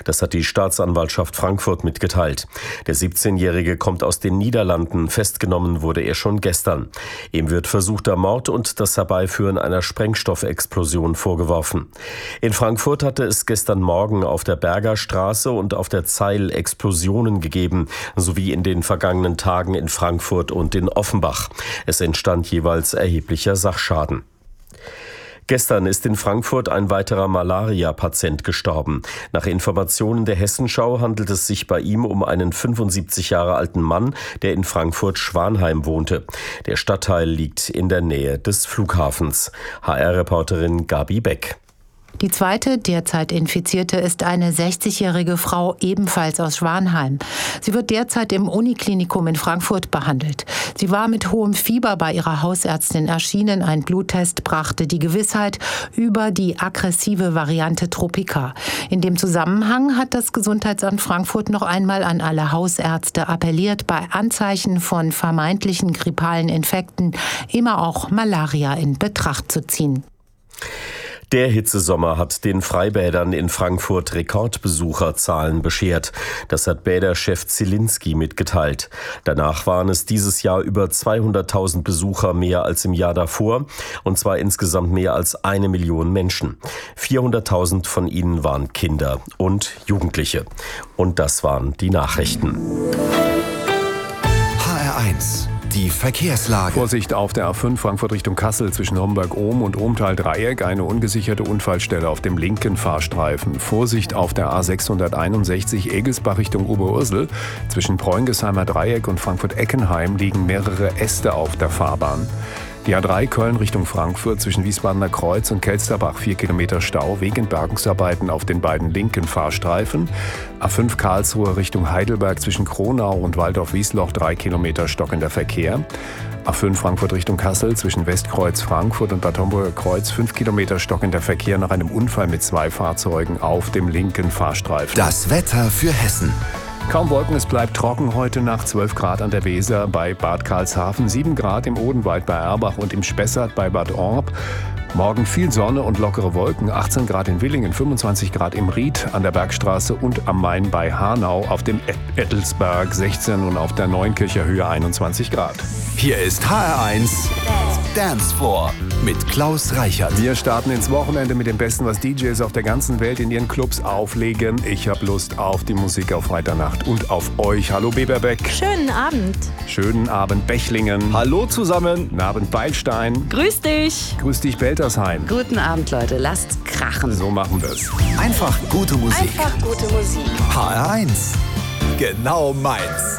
Das hat die Staatsanwaltschaft Frankfurt mitgeteilt. Der 17-Jährige kommt aus den Niederlanden. Festgenommen wurde er schon gestern. Ihm wird versuchter Mord und das Herbeiführen einer Sprengstoffexplosion vorgeworfen. In Frankfurt hatte es gestern Morgen auf der Bergerstraße und auf der Zeil Explosionen gegeben, sowie in den vergangenen Tagen in Frankfurt und in Offenbach. Es entstand jeweils erheblicher Sachschaden. Gestern ist in Frankfurt ein weiterer Malaria-Patient gestorben. Nach Informationen der Hessenschau handelt es sich bei ihm um einen 75 Jahre alten Mann, der in Frankfurt-Schwanheim wohnte. Der Stadtteil liegt in der Nähe des Flughafens. HR-Reporterin Gabi Beck. Die zweite derzeit Infizierte ist eine 60-jährige Frau, ebenfalls aus Schwanheim. Sie wird derzeit im Uniklinikum in Frankfurt behandelt. Sie war mit hohem Fieber bei ihrer Hausärztin erschienen. Ein Bluttest brachte die Gewissheit über die aggressive Variante Tropica. In dem Zusammenhang hat das Gesundheitsamt Frankfurt noch einmal an alle Hausärzte appelliert, bei Anzeichen von vermeintlichen grippalen Infekten immer auch Malaria in Betracht zu ziehen. Der Hitzesommer hat den Freibädern in Frankfurt Rekordbesucherzahlen beschert. Das hat Bäderchef Zielinski mitgeteilt. Danach waren es dieses Jahr über 200.000 Besucher mehr als im Jahr davor, und zwar insgesamt mehr als 1 Million Menschen. 400.000 von ihnen waren Kinder und Jugendliche. Und das waren die Nachrichten. HR1. Die Verkehrslage. Vorsicht auf der A5 Frankfurt Richtung Kassel zwischen Homberg-Ohm und Ohmtal-Dreieck. Eine ungesicherte Unfallstelle auf dem linken Fahrstreifen. Vorsicht auf der A661 Egelsbach Richtung Oberursel. Zwischen Preungesheimer Dreieck und Frankfurt-Eckenheim liegen mehrere Äste auf der Fahrbahn. Die A3 Köln Richtung Frankfurt zwischen Wiesbadener Kreuz und Kelsterbach 4 Kilometer Stau wegen Bergungsarbeiten auf den beiden linken Fahrstreifen. A5 Karlsruhe Richtung Heidelberg zwischen Kronau und Waldorf-Wiesloch 3 Kilometer stockender Verkehr. A5 Frankfurt Richtung Kassel zwischen Westkreuz Frankfurt und Bad Homburger Kreuz 5 Kilometer stockender Verkehr nach einem Unfall mit 2 Fahrzeugen auf dem linken Fahrstreifen. Das Wetter für Hessen. Kaum Wolken, es bleibt trocken heute Nacht. 12 Grad an der Weser bei Bad Karlshafen, 7 Grad im Odenwald bei Erbach und im Spessart bei Bad Orb. Morgen viel Sonne und lockere Wolken, 18 Grad in Willingen, 25 Grad im Ried, an der Bergstraße und am Main bei Hanau, auf dem Ettelsberg 16 und auf der Neunkircher Höhe 21 Grad. Hier ist HR1 Dance Floor mit Klaus Reichert. Wir starten ins Wochenende mit dem Besten, was DJs auf der ganzen Welt in ihren Clubs auflegen. Ich habe Lust auf die Musik auf Freitagnacht und auf euch. Hallo Beberbeck. Schönen Abend. Schönen Abend Bechlingen. Hallo zusammen. Guten Abend Beilstein. Grüß dich. Grüß dich Beltersheim. Guten Abend, Leute. Lasst's krachen. So machen wir's. Einfach gute Musik. Einfach gute Musik. HR1. Genau meins.